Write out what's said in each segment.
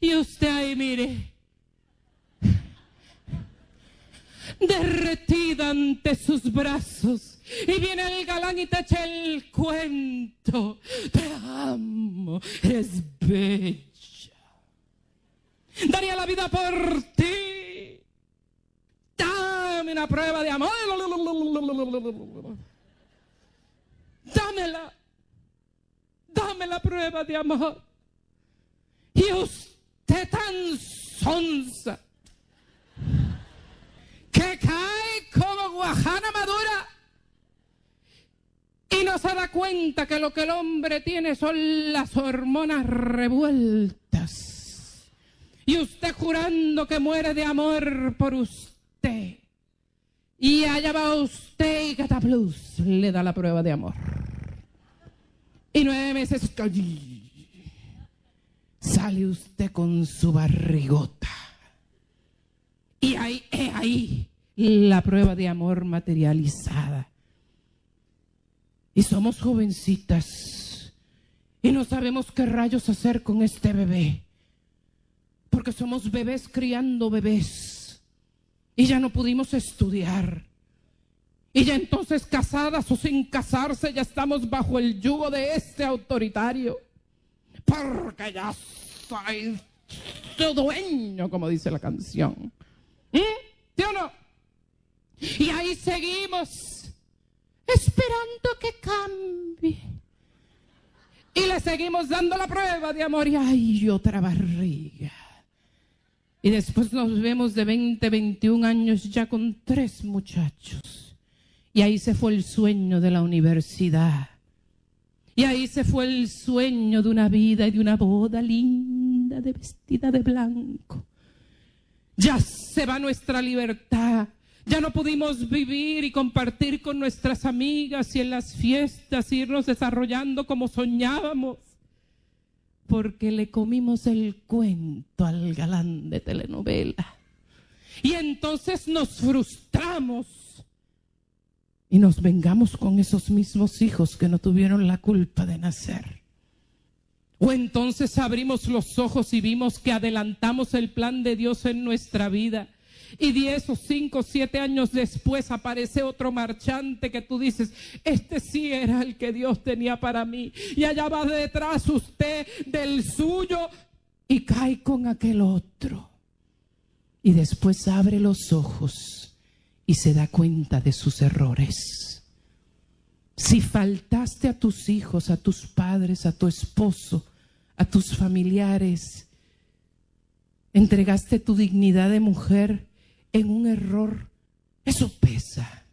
Y usted ahí, mire, derretida ante sus brazos. Y viene el galán y te echa el cuento. Te amo, eres bella. Daría la vida por ti. Dame una prueba de amor. Dámela. Dame la prueba de amor. Y usted tan sonsa que cae como guajana madura y no se da cuenta que lo que el hombre tiene son las hormonas revueltas. Y usted jurando que muere de amor por usted. Y allá va usted y Cataplus le da la prueba de amor. Y 9 meses sale usted con su barrigota. Y ahí la prueba de amor materializada. Y somos jovencitas y no sabemos qué rayos hacer con este bebé. Porque somos bebés criando bebés. Y ya no pudimos estudiar. Y ya entonces casadas o sin casarse ya estamos bajo el yugo de este autoritario. Porque ya soy su dueño, como dice la canción. ¿Sí o no? Y ahí seguimos esperando que cambie. Y le seguimos dando la prueba de amor. Y hay otra barriga. Y después nos vemos de 20, 21 años ya con 3 muchachos. Y ahí se fue el sueño de la universidad. Y ahí se fue el sueño de una vida y de una boda linda, de vestida de blanco. Ya se va nuestra libertad. Ya no pudimos vivir y compartir con nuestras amigas y en las fiestas irnos desarrollando como soñábamos. Porque le comimos el cuento al galán de telenovela. Y entonces nos frustramos. Y nos vengamos con esos mismos hijos que no tuvieron la culpa de nacer. O entonces abrimos los ojos y vimos que adelantamos el plan de Dios en nuestra vida. Y 10 o 5 o 7 años después aparece otro marchante que tú dices, este sí era el que Dios tenía para mí. Y allá va detrás usted del suyo y cae con aquel otro. Y después abre los ojos y se da cuenta de sus errores. Si faltaste a tus hijos, a tus padres, a tu esposo, a tus familiares, entregaste tu dignidad de mujer en un error, eso pesa.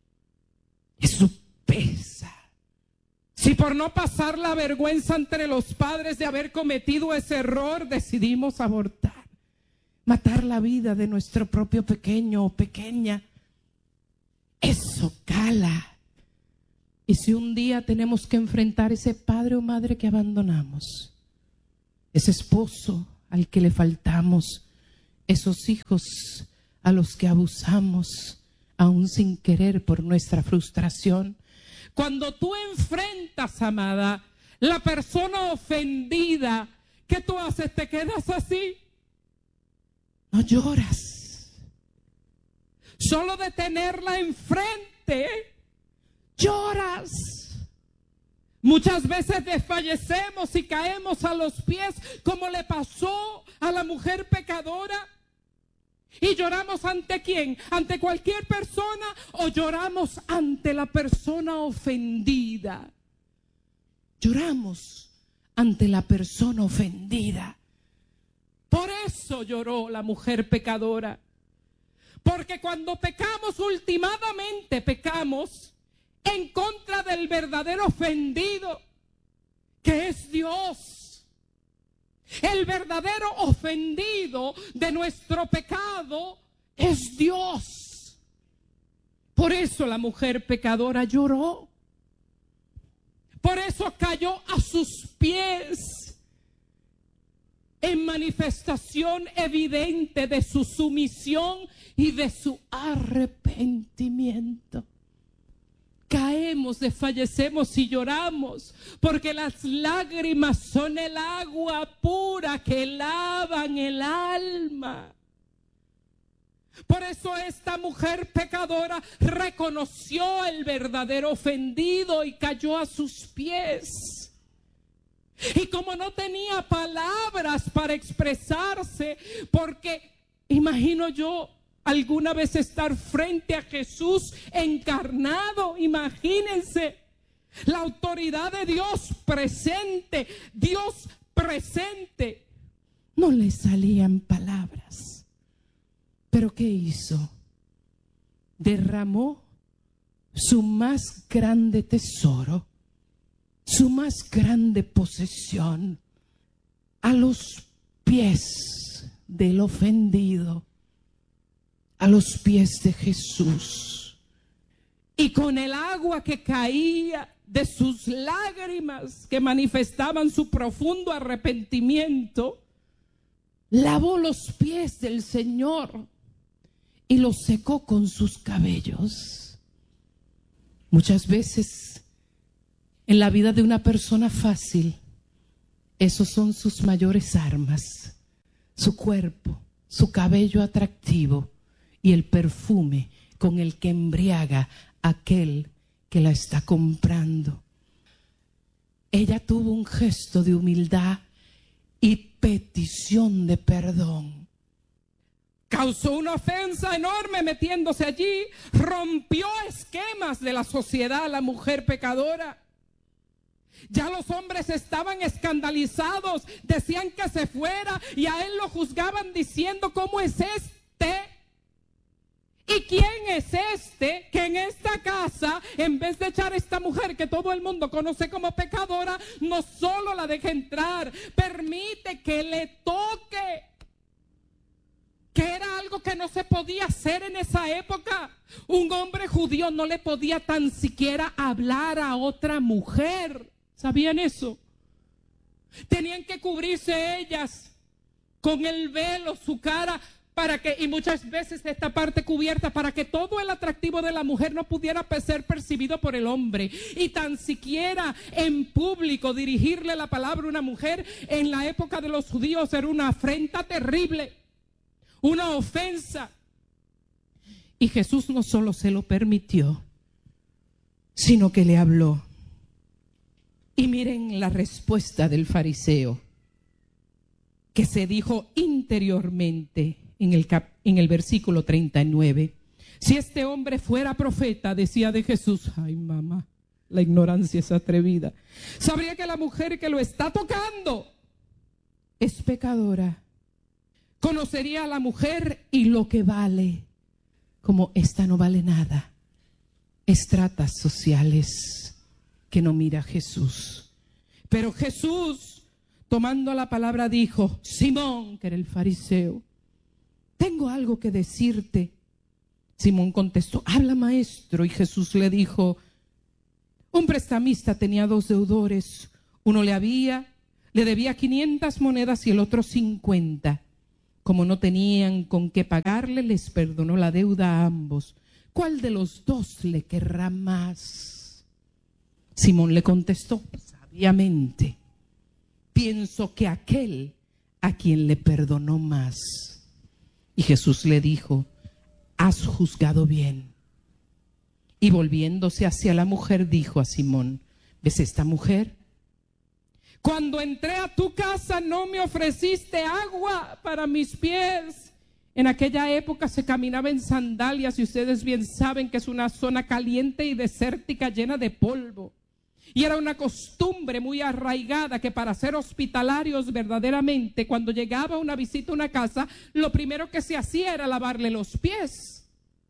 Eso pesa. Si por no pasar la vergüenza entre los padres de haber cometido ese error decidimos abortar, matar la vida de nuestro propio pequeño o pequeña, eso cala. Y si un día tenemos que enfrentar ese padre o madre que abandonamos, ese esposo al que le faltamos, esos hijos a los que abusamos, aún sin querer por nuestra frustración. Cuando tú enfrentas, amada, la persona ofendida, ¿qué tú haces? ¿Te quedas así? No lloras. Solo de tenerla enfrente, lloras. Muchas veces desfallecemos y caemos a los pies, como le pasó a la mujer pecadora. ¿Y lloramos ante quién? ¿Ante cualquier persona o lloramos ante la persona ofendida? Lloramos ante la persona ofendida. Por eso lloró la mujer pecadora. Porque cuando pecamos, últimamente pecamos en contra del verdadero ofendido, que es Dios. El verdadero ofendido de nuestro pecado es Dios. Por eso la mujer pecadora lloró. Por eso cayó a sus pies en manifestación evidente de su sumisión y de su arrepentimiento. Caer caemos, desfallecemos y lloramos, porque las lágrimas son el agua pura que lavan el alma. Por eso esta mujer pecadora reconoció el verdadero ofendido y cayó a sus pies. Y como no tenía palabras para expresarse, porque imagino yo alguna vez estar frente a Jesús encarnado, imagínense, la autoridad de Dios presente, no le salían palabras. ¿Pero qué hizo? Derramó su más grande tesoro, su más grande posesión, a los pies del ofendido, a los pies de Jesús. Y con el agua que caía de sus lágrimas, que manifestaban su profundo arrepentimiento, lavó los pies del Señor y los secó con sus cabellos. Muchas veces en la vida de una persona fácil, esos son sus mayores armas: su cuerpo, su cabello atractivo y el perfume con el que embriaga a aquel que la está comprando. Ella tuvo un gesto de humildad y petición de perdón. Causó una ofensa enorme metiéndose allí, rompió esquemas de la sociedad, la mujer pecadora. Ya los hombres estaban escandalizados, decían que se fuera y a él lo juzgaban diciendo: ¿cómo es este? ¿Y quién es este que en esta casa, en vez de echar a esta mujer que todo el mundo conoce como pecadora, no solo la deja entrar, permite que le toque? Que era algo que no se podía hacer en esa época. Un hombre judío no le podía tan siquiera hablar a otra mujer. ¿Sabían eso? Tenían que cubrirse ellas con el velo, su cara, y muchas veces esta parte cubierta, para que todo el atractivo de la mujer no pudiera ser percibido por el hombre. Y tan siquiera en público dirigirle la palabra a una mujer en la época de los judíos era una afrenta terrible, una ofensa. Y Jesús no solo se lo permitió, sino que le habló. Y miren la respuesta del fariseo, que se dijo interiormente en el versículo 39. Si este hombre fuera profeta, decía de Jesús: ay, mamá, la ignorancia es atrevida, sabría que la mujer que lo está tocando es pecadora. Conocería a la mujer y lo que vale, como esta no vale nada. Estratas sociales que no mira a Jesús. Pero Jesús, tomando la palabra, dijo: Simón, que era el fariseo, tengo algo que decirte. Simón contestó: habla, maestro. Y Jesús le dijo: un prestamista tenía 2 deudores. Uno le debía 500 monedas y el otro 50. Como no tenían con qué pagarle, les perdonó la deuda a ambos. ¿Cuál de los 2 le querrá más? Simón le contestó sabiamente: pienso que aquel a quien le perdonó más. Y Jesús le dijo: has juzgado bien. Y volviéndose hacia la mujer, dijo a Simón: ¿ves esta mujer? Cuando entré a tu casa no me ofreciste agua para mis pies. En aquella época se caminaba en sandalias y ustedes bien saben que es una zona caliente y desértica llena de polvo. Y era una costumbre muy arraigada que para ser hospitalarios verdaderamente, cuando llegaba una visita a una casa, lo primero que se hacía era lavarle los pies,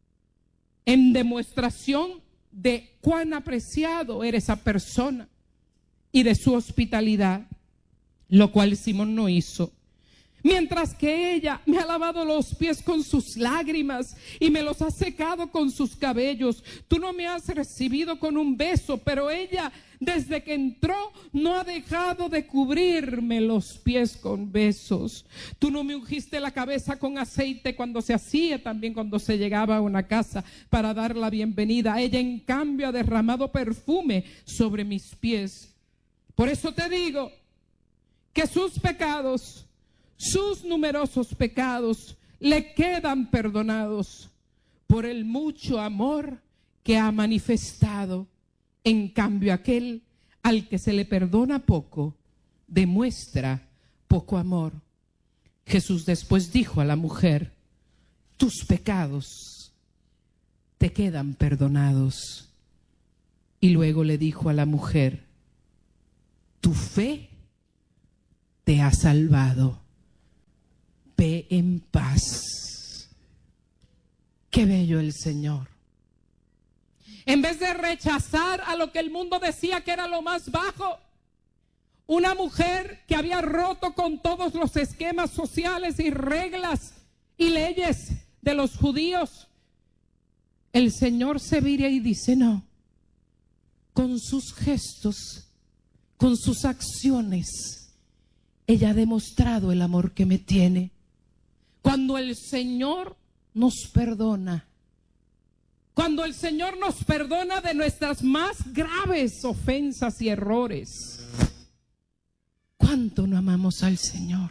en demostración de cuán apreciado era esa persona y de su hospitalidad, lo cual Simón no hizo. mientras que ella me ha lavado los pies con sus lágrimas y me los ha secado con sus cabellos. Tú no me has recibido con un beso, pero ella, desde que entró, no ha dejado de cubrirme los pies con besos. Tú no me ungiste la cabeza con aceite cuando se hacía, también cuando se llegaba a una casa para dar la bienvenida. Ella, en cambio, ha derramado perfume sobre mis pies. Por eso te digo que sus pecados, sus numerosos pecados, le quedan perdonados por el mucho amor que ha manifestado. En cambio, aquel al que se le perdona poco, demuestra poco amor. Jesús después dijo a la mujer: tus pecados te quedan perdonados. Y luego le dijo a la mujer: tu fe te ha salvado. Ve en paz. Qué bello el Señor. En vez de rechazar a lo que el mundo decía que era lo más bajo, una mujer que había roto con todos los esquemas sociales y reglas y leyes de los judíos, el Señor se vira y dice: no, con sus gestos, con sus acciones, ella ha demostrado el amor que me tiene. Cuando el Señor nos perdona, cuando el Señor nos perdona de nuestras más graves ofensas y errores, ¿cuánto no amamos al Señor?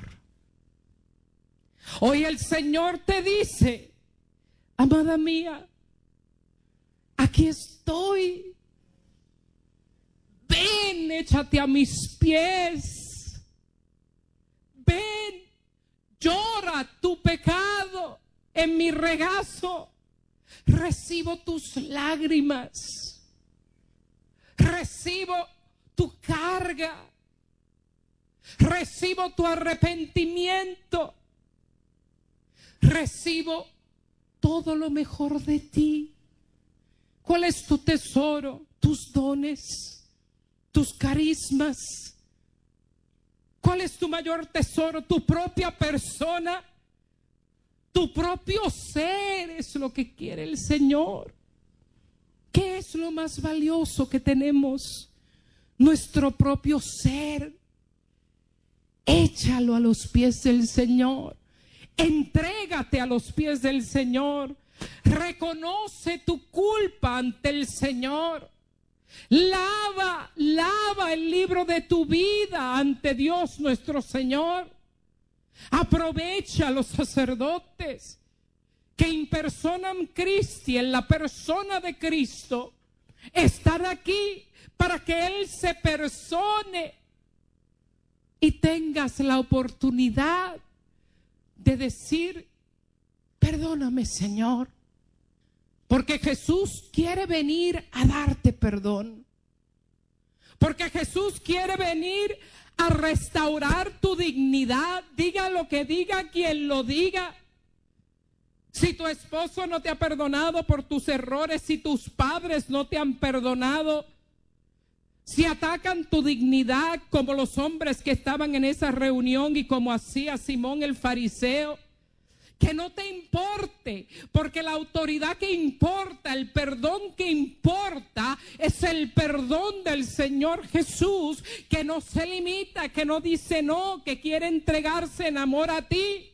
Hoy el Señor te dice: amada mía, aquí estoy. Ven, échate a mis pies. Ven, llora tu pecado en mi regazo. Recibo tus lágrimas. Recibo tu carga. Recibo tu arrepentimiento. Recibo todo lo mejor de ti. ¿Cuál es tu tesoro? Tus dones, tus carismas. ¿Cuál es tu mayor tesoro? Tu propia persona. Tu propio ser es lo que quiere el Señor. ¿Qué es lo más valioso que tenemos? Nuestro propio ser. Échalo a los pies del Señor. Entrégate a los pies del Señor. Reconoce tu culpa ante el Señor. Lava el libro de tu vida ante Dios nuestro Señor. Aprovecha a los sacerdotes que in personam Christi, en la persona de Cristo, están aquí para que Él se persone y tengas la oportunidad de decir: perdóname, Señor. Porque Jesús quiere venir a darte perdón. Porque Jesús quiere venir a restaurar tu dignidad. Diga lo que diga quien lo diga. Si tu esposo no te ha perdonado por tus errores, si tus padres no te han perdonado, si atacan tu dignidad como los hombres que estaban en esa reunión y como hacía Simón el fariseo, que no te importe, porque la autoridad que importa, el perdón que importa, es el perdón del Señor Jesús, que no se limita, que no dice no, que quiere entregarse en amor a ti.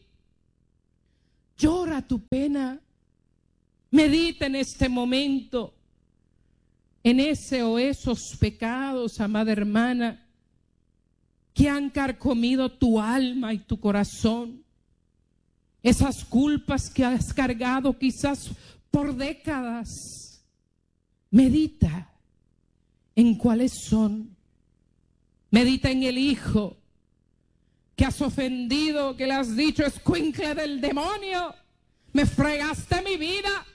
Llora tu pena. Medita en este momento en ese o esos pecados, amada hermana, que han carcomido tu alma y tu corazón. Esas culpas que has cargado quizás por décadas. Medita en cuáles son. Medita en el hijo que has ofendido, que le has dicho: escuincle del demonio, me fregaste mi vida.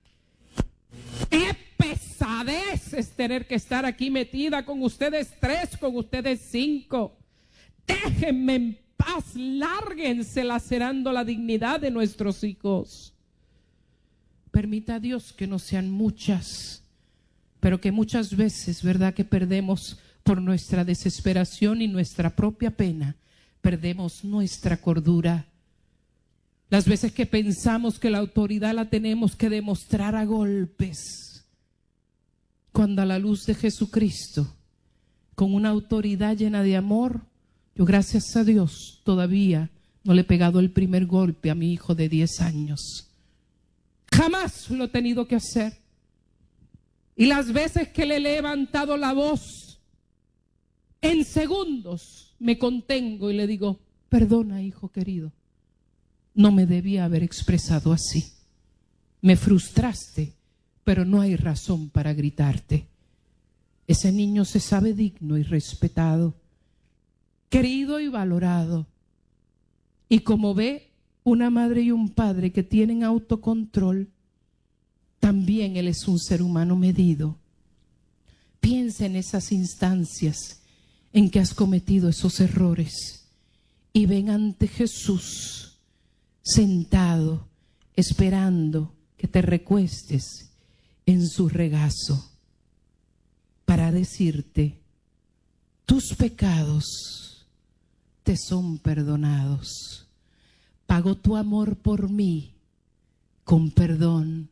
Qué pesadez es tener que estar aquí metida con ustedes 3, con ustedes 5. Déjenme en paz, lárguense lacerando la dignidad de nuestros hijos. Permita a Dios que no sean muchas, pero que muchas veces, ¿verdad?, que perdemos por nuestra desesperación y nuestra propia pena. perdemos nuestra cordura. Las veces que pensamos que la autoridad la tenemos que demostrar a golpes, cuando a la luz de Jesucristo, con una autoridad llena de amor, yo gracias a Dios todavía no le he pegado el primer golpe a mi hijo de 10 años. Jamás lo he tenido que hacer. Y las veces que le he levantado la voz, en segundos me contengo y le digo: perdona, hijo querido, no me debía haber expresado así. Me frustraste, pero no hay razón para gritarte. Ese niño se sabe digno y respetado, querido y valorado. Y como ve una madre y un padre que tienen autocontrol, también él es un ser humano medido. Piensa en esas instancias en que has cometido esos errores y ven ante Jesús sentado, esperando que te recuestes en su regazo para decirte: tus pecados te son perdonados. Pagó tu amor por mí con perdón.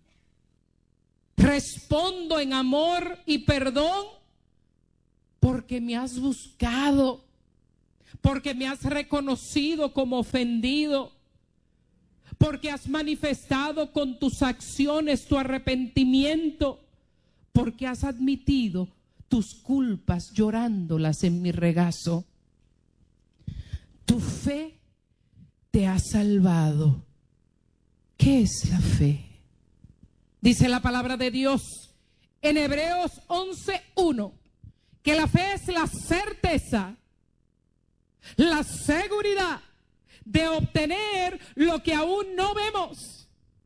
Respondo en amor y perdón porque me has buscado, porque me has reconocido como ofendido, porque has manifestado con tus acciones tu arrepentimiento, porque has admitido tus culpas llorándolas en mi regazo. Tu fe te ha salvado. ¿Qué es la fe? Dice la palabra de Dios en Hebreos 11:1 que la fe es la certeza, la seguridad de obtener lo que aún no vemos.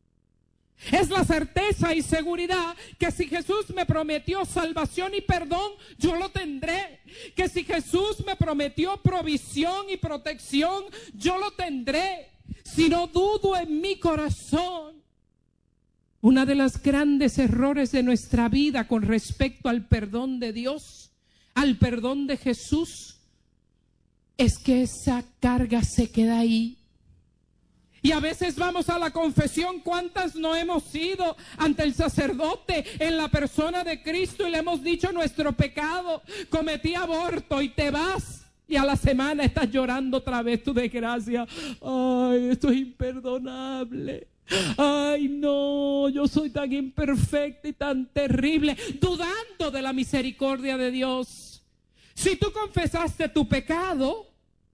Es la certeza y seguridad que si Jesús me prometió salvación y perdón, yo lo tendré. Que si Jesús me prometió provisión y protección, yo lo tendré. Si no dudo en mi corazón. Uno de los grandes errores de nuestra vida con respecto al perdón de Dios, al perdón de Jesús, es que esa carga se queda ahí. Y a veces vamos a la confesión, ¿cuántas no hemos ido ante el sacerdote en la persona de Cristo y le hemos dicho nuestro pecado? Cometí aborto y te vas. Y a la semana estás llorando otra vez tu desgracia. Ay, esto es imperdonable. Ay, no, yo soy tan imperfecta y tan terrible, dudando de la misericordia de Dios. Si tú confesaste tu pecado,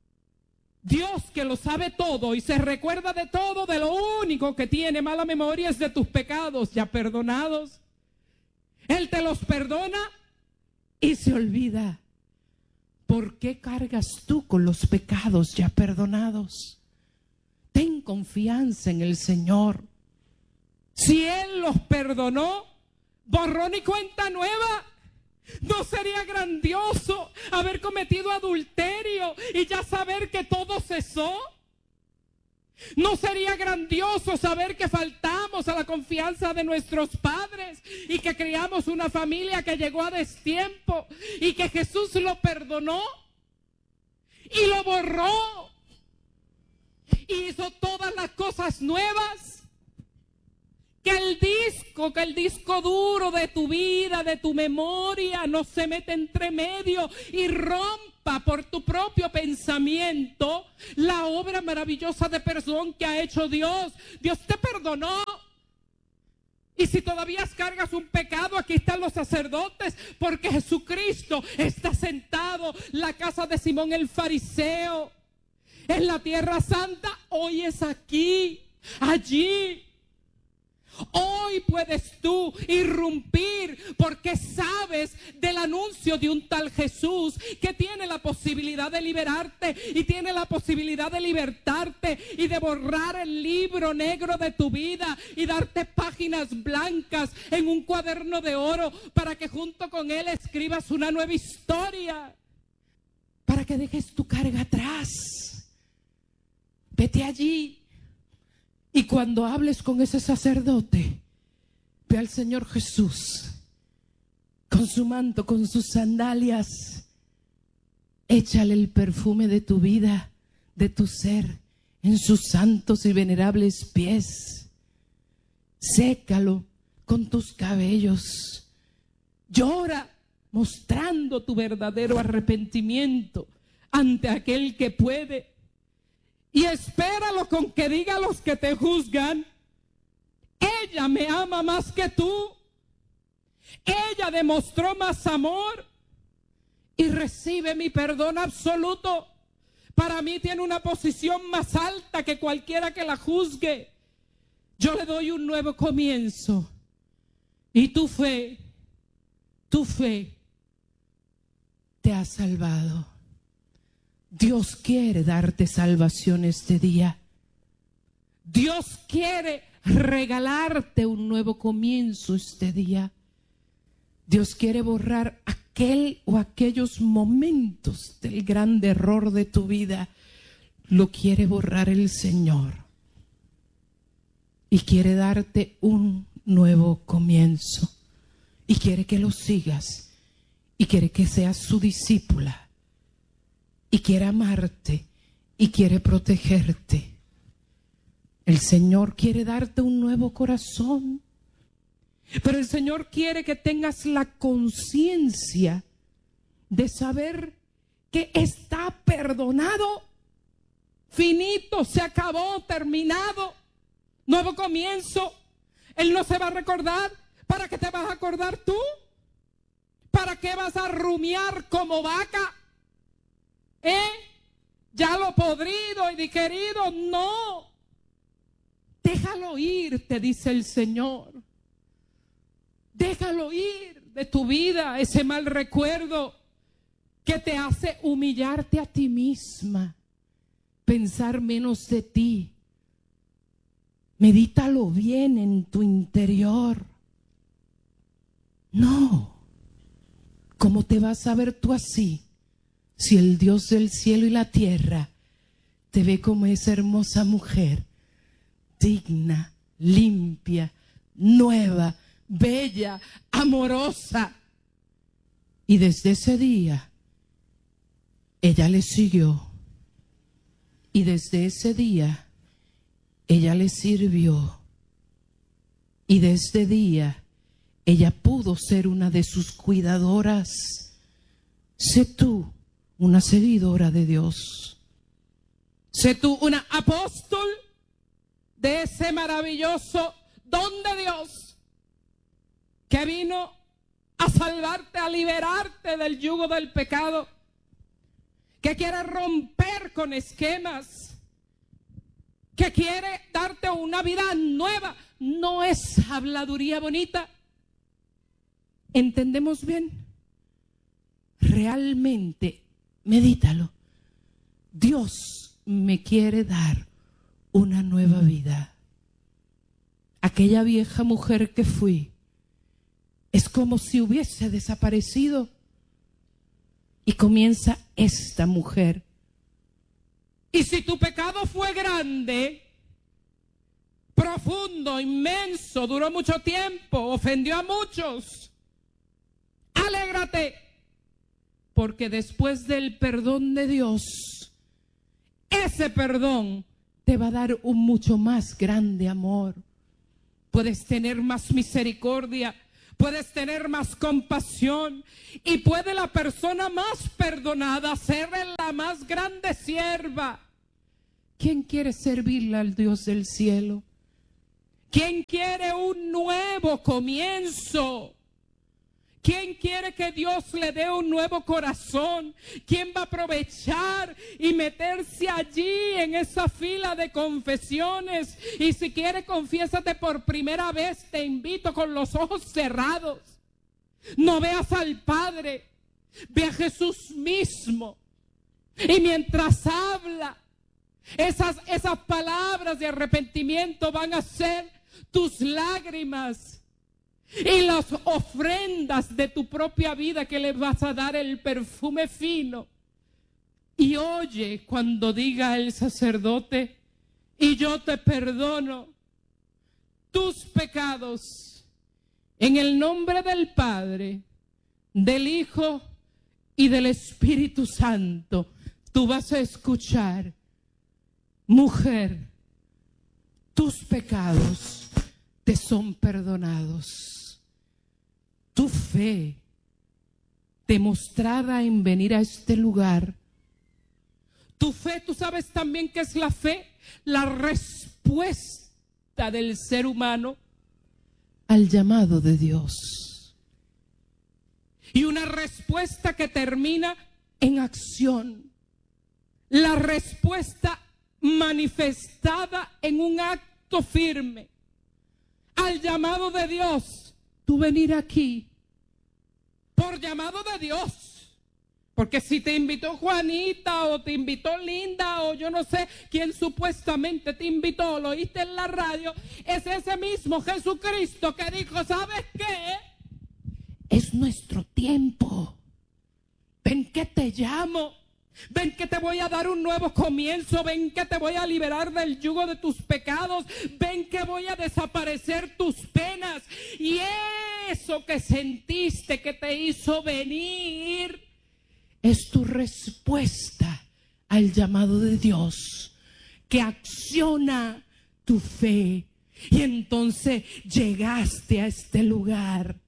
Dios, que lo sabe todo y se recuerda de todo, de lo único que tiene mala memoria es de tus pecados ya perdonados. Él te los perdona y se olvida. ¿Por qué cargas tú con los pecados ya perdonados? Ten confianza en el Señor. Si Él los perdonó, borrón y cuenta nueva. ¿No sería grandioso haber cometido adulterio y ya saber que todo cesó? ¿No sería grandioso saber que faltamos a la confianza de nuestros padres y que criamos una familia que llegó a destiempo y que Jesús lo perdonó y lo borró y hizo todas las cosas nuevas? Que el disco duro de tu vida, de tu memoria, no se mete entre medio y rompa por tu propio pensamiento la obra maravillosa de perdón que ha hecho Dios. Dios te perdonó. Y si todavía cargas un pecado, aquí están los sacerdotes, porque Jesucristo está sentado en la casa de Simón el fariseo, en la tierra santa. Hoy es aquí, allí. Hoy puedes tú irrumpir porque sabes del anuncio de un tal Jesús que tiene la posibilidad de liberarte y tiene la posibilidad de libertarte y de borrar el libro negro de tu vida y darte páginas blancas en un cuaderno de oro para que junto con él escribas una nueva historia, para que dejes tu carga atrás. Vete allí. Y cuando hables con ese sacerdote, ve al Señor Jesús con su manto, con sus sandalias. Échale el perfume de tu vida de tu ser en sus santos y venerables pies. Sécalo con tus cabellos. Llora mostrando tu verdadero arrepentimiento ante aquel que puede. Y espéralo con que diga a los que te juzgan: ella me ama más que tú. Ella demostró más amor y recibe mi perdón absoluto. Para mí tiene una posición más alta que cualquiera que la juzgue. Yo le doy un nuevo comienzo. Y tu fe te ha salvado. Dios quiere darte salvación este día. Dios quiere regalarte un nuevo comienzo este día. Dios quiere borrar aquel o aquellos momentos del gran error de tu vida. Lo quiere borrar el Señor. Y quiere darte un nuevo comienzo. Y quiere que lo sigas. Y quiere que seas su discípula. Y quiere amarte. Y quiere protegerte. El Señor quiere darte un nuevo corazón. Pero el Señor quiere que tengas la conciencia de saber que está perdonado, finito, se acabó, terminado, nuevo comienzo. Él no se va a recordar. ¿Para qué te vas a acordar tú? ¿Para qué vas a rumiar como vaca? Ya lo podrido y digerido, no. Déjalo ir, te dice el Señor. Déjalo ir de tu vida, ese mal recuerdo que te hace humillarte a ti misma, pensar menos de ti. Medítalo bien en tu interior. No, ¿cómo te vas a ver tú así si el Dios del cielo y la tierra te ve como esa hermosa mujer, digna, limpia, nueva, bella, amorosa? Y desde ese día ella le siguió, y desde ese día ella le sirvió, y desde ese día ella pudo ser una de sus cuidadoras. Sé tú una seguidora de Dios. Sé tú una apóstol de ese maravilloso don de Dios que vino a salvarte, a liberarte del yugo del pecado, que quiere romper con esquemas, que quiere darte una vida nueva. No es habladuría bonita. ¿Entendemos bien? Realmente, medítalo. Dios me quiere dar una nueva vida. Aquella vieja mujer que fui es como si hubiese desaparecido. Y comienza esta mujer. Y si tu pecado fue grande, profundo, inmenso, duró mucho tiempo, ofendió a muchos, alégrate, porque después del perdón de Dios, ese perdón te va a dar un mucho más grande amor. Puedes tener más misericordia, puedes tener más compasión, y puede la persona más perdonada ser la más grande sierva. ¿Quién quiere servirle al Dios del cielo? ¿Quién quiere un nuevo comienzo? ¿Quién quiere que Dios le dé un nuevo corazón? ¿Quién va a aprovechar y meterse allí en esa fila de confesiones? Y si quiere, confiésate por primera vez. Te invito con los ojos cerrados. No veas al Padre, ve a Jesús mismo. Y mientras habla, esas palabras de arrepentimiento van a ser tus lágrimas y las ofrendas de tu propia vida, que le vas a dar el perfume fino. Y oye cuando diga el sacerdote: y yo te perdono tus pecados en el nombre del Padre, del Hijo y del Espíritu Santo. Tú vas a escuchar mujer, tus pecados te son perdonados. Tu fe demostrada en venir a este lugar. Tu fe, tú sabes también qué es la fe, la respuesta del ser humano al llamado de Dios. Y una respuesta que termina en acción. La respuesta manifestada en un acto firme al llamado de Dios. Tú venir aquí por llamado de Dios, porque si te invitó Juanita o te invitó Linda o yo no sé quién supuestamente te invitó, lo oíste en la radio, es ese mismo Jesucristo que dijo, ¿sabes qué? Es nuestro tiempo. Ven que te llamo. Ven que te voy a dar un nuevo comienzo. Ven que te voy a liberar del yugo de tus pecados. Ven que voy a desaparecer tus penas. Y eso que sentiste que te hizo venir es tu respuesta al llamado de Dios, que acciona tu fe. Y entonces llegaste a este lugar.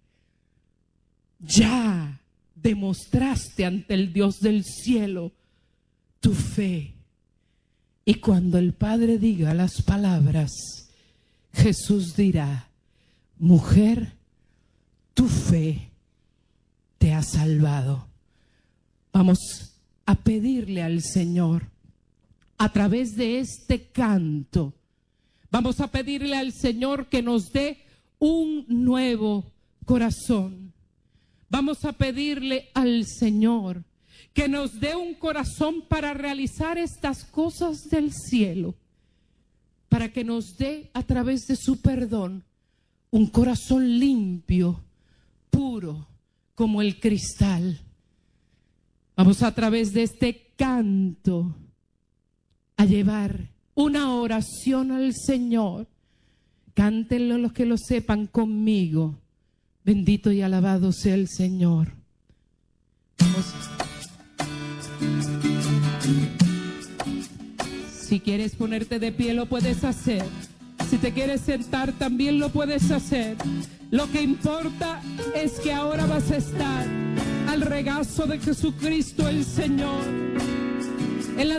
Ya demostraste ante el Dios del cielo tu fe. Y cuando el Padre diga las palabras, Jesús dirá, mujer, tu fe te ha salvado. Vamos a pedirle al Señor, a través de este canto, vamos a pedirle al Señor que nos dé un nuevo corazón. Vamos a pedirle al Señor que nos dé un corazón para realizar estas cosas del cielo, para que nos dé a través de su perdón un corazón limpio, puro, como el cristal. Vamos a través de este canto a llevar una oración al Señor. Cántenlo los que lo sepan conmigo. Bendito y alabado sea el Señor. Vamos. Si quieres ponerte de pie, lo puedes hacer. Si te quieres sentar, también lo puedes hacer. Lo que importa es que ahora vas a estar al regazo de Jesucristo el Señor.